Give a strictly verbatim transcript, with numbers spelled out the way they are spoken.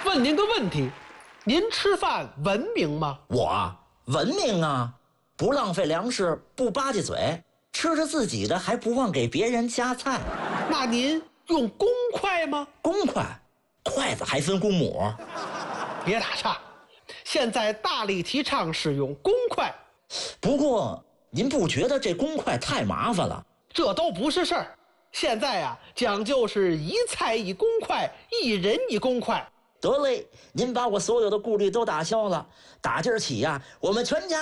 问您个问题，您吃饭文明吗？ 我啊，文明啊，不浪费粮食，不吧唧嘴，吃着自己的还不忘给别人夹菜。 那您用公筷吗？ 公筷，筷子还分公母？ 别打岔，现在大力提倡使用公筷。 不过您不觉得这公筷太麻烦了？ 这都不是事儿。现在啊，讲究是一菜一公筷，一人一公筷。 得嘞，您把我所有的顾虑都打消了。打今儿起呀、啊，我们全家